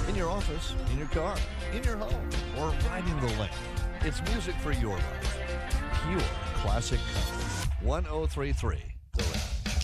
in your office, in your car, in your home, or riding the lake. It's music for your life. Pure classic country. 1033